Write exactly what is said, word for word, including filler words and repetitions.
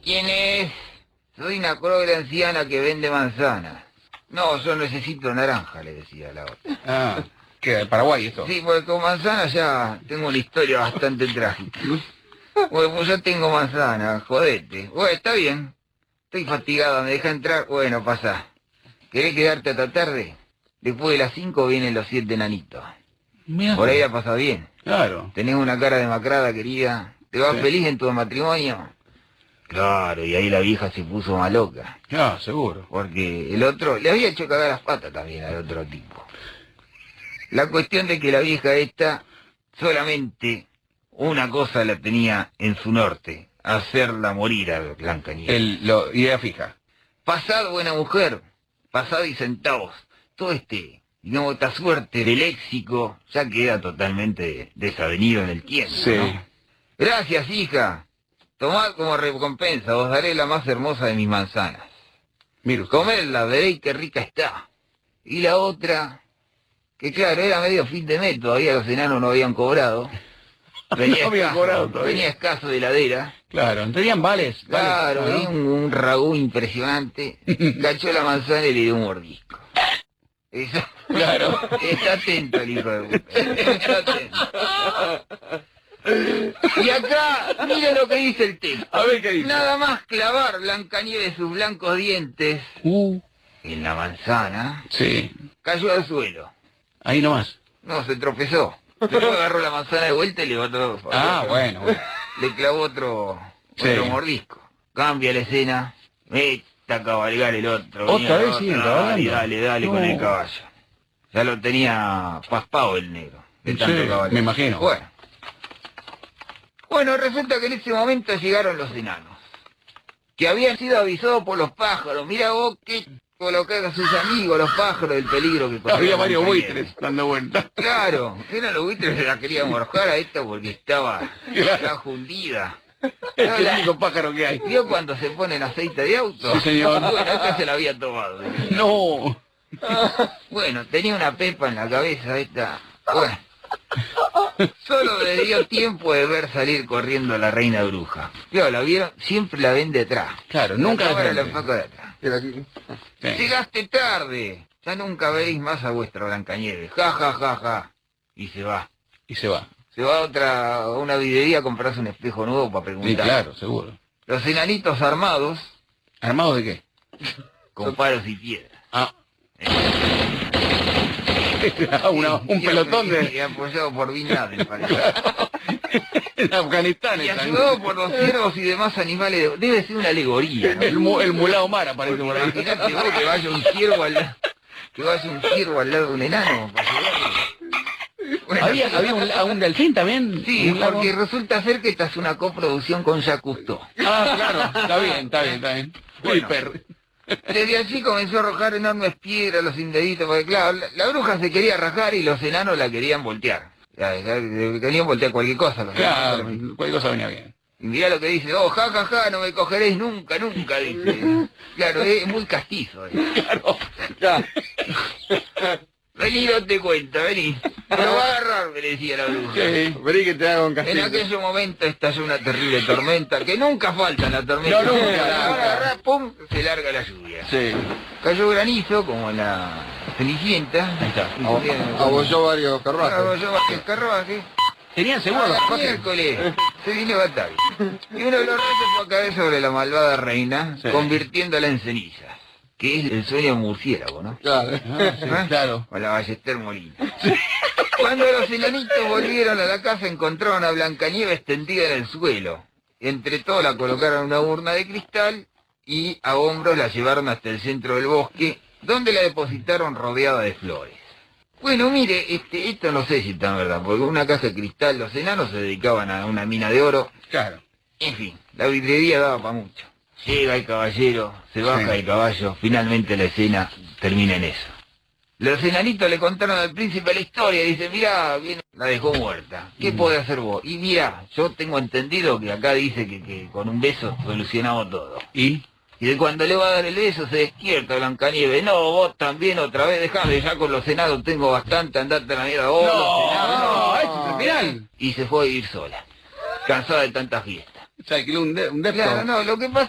¿Quién es? Soy una crogra anciana que vende manzanas. No, yo necesito naranja, le decía la otra. Ah, ¿qué? ¿De Paraguay esto? Sí, porque con manzanas ya tengo una historia bastante trágica. Bueno, pues yo tengo manzanas, jodete. Bueno, está bien. Estoy fatigada, ¿me deja entrar? Bueno, pasa. ¿Querés quedarte hasta tarde? Después de las cinco vienen los siete enanitos. Mirá. Por ahí la pasas bien. Claro. Tenés una cara demacrada, querida. ¿Te vas Sí. feliz en tu matrimonio? Claro, y ahí la vieja se puso más loca. Ah, seguro. Porque el otro, le había hecho cagar las patas también al otro tipo. La cuestión de que la vieja esta solamente una cosa la tenía en su norte, hacerla morir a Blanca Nieves. El, lo, idea fija. Pasado buena mujer, pasado y centavos, todo este, digamos, esta suerte de léxico ya queda totalmente desavenido en el tiempo, Sí. ¿no? Gracias, hija. Tomad como recompensa, os daré la más hermosa de mis manzanas. Mira usted. Comerla, veréis qué rica está. Y la otra, que claro, era medio fin de mes, todavía los enanos no habían cobrado. Venía, No habían escaso, cobrado todavía. venía escaso de heladera. Claro, tenían vales. Claro, vales, venía un, un ragú impresionante. Cachó la manzana y le dio un mordisco. Eso. Claro. Está atento el hijo de puta. Está atento. Y acá, mire lo que dice el texto. A ver qué dice. Nada más clavar Blancanieves sus blancos dientes Uh, en la manzana, sí. cayó al suelo. Ahí nomás. No, se tropezó. Después agarró la manzana de vuelta y le otro, Ah, bueno, bueno. le clavó otro, Sí. otro mordisco. Cambia la escena, meta a cabalgar el otro. ¿Otra venía el vez otro, siguen dale, cabalgando? dale, dale con No. el caballo. Ya lo tenía paspado el negro, de tanto Sí, cabalgar. me imagino. Bueno. Bueno, resulta que en ese momento llegaron los enanos, que habían sido avisados por los pájaros. Mira vos qué colocar a sus amigos, los pájaros, del peligro que corría Había varios Blancanieves. buitres dando vueltas. Claro, eran los buitres que la querían morjar a esta porque estaba ya fundida. Es el único pájaro que hay. ¿Vio cuando se ponen aceite de auto? Sí, señor. Bueno, esta se la había tomado. No. Bueno, tenía una pepa en la cabeza esta. Bueno, solo le dio tiempo de ver salir corriendo a la reina bruja. Claro, la vieron, siempre la ven detrás. Claro, nunca la de cámara la frente. enfoca de atrás. Sí. Llegaste tarde. Ya nunca veréis más a vuestra Blancanieves. Ja, ja, ja, ja. Y se va. Y se va. Se va a otra, a una videría a comprarse un espejo nuevo para preguntar. Sí, claro, seguro. Los enanitos armados, ¿Armados de qué? con palos y piedras. Ah. Una- un Sí, pelotón y de... apoyado por Bin Laden, parece. En Afganistán. Y están. ayudado por los ciervos y demás animales. de- Debe ser una alegoría, ¿no? El, mu- el mulao Mar aparece por ahí. Imaginate vos que vaya un ciervo al lado, que vaya un ciervo al lado de un enano para ayudarlo. Bueno, ¿Había, había un, un delfín también? sí, ¿Un lago? porque resulta ser que esta es una coproducción con Jacques Cousteau. Ah, claro, está bien, está bien, está bien. Bueno. Flipper. Desde allí comenzó a arrojar enormes piedras los indeditos, porque claro, la, la bruja se quería rajar y los enanos la querían voltear. Ya, ya, querían voltear cualquier cosa. Los Claro, enanos. cualquier cosa venía bien. Y mirá lo que dice, oh, ja, ja, ja, no me cogeréis nunca, nunca, dice. Claro, es muy castizo. eh. Claro, ya. Vení, no te cuenta, vení. Me lo va a agarrar, me decía la bruja. Sí. Vení que te hago un En castigo. aquel momento estalló una terrible tormenta, que nunca falta en la tormenta. No, nunca, Ahora nunca. agarrá, pum, se larga la lluvia. Sí. Cayó granizo, como en la Cenicienta. Ahí está. Abo- Abolló varios carruajes. Abolló varios carruajes. ¿Tenían seguro los Ah, carruajes? miércoles se vino Batavia. Y uno de los reyes fue a caer sobre la malvada reina, Sí. convirtiéndola en cenizas. Que es el sueño murciélago, ¿no? Claro. Ah, sí, ¿Eh? claro. Con la Ballester Molina. Cuando los enanitos volvieron a la casa, encontraron a Blancanieves tendida en el suelo. Entre todos la colocaron en una urna de cristal y a hombros la llevaron hasta el centro del bosque, donde la depositaron rodeada de flores. Bueno, mire, este, esto no sé si está en verdad, porque una caja de cristal, los enanos se dedicaban a una mina de oro. Claro. En fin, la vidrería daba para mucho. Llega el caballero, se baja Sí. el caballo, finalmente la escena termina en eso. Los enanitos le contaron al príncipe la historia y dice, mirá, bien, la dejó muerta. ¿Qué Mm. podés hacer vos? Y mirá, yo tengo entendido que acá dice que, que con un beso solucionamos todo. ¿Y? Y de cuando le va a dar el beso se despierta Blancanieves. No, vos también otra vez, dejame, ya con los enanos tengo bastante, andate a la mierda vos, los enanos. No, ese es el final. Y se fue a vivir sola, cansada de tanta fiesta. Se alquiló un, de, un depto. Claro, no, lo que pasa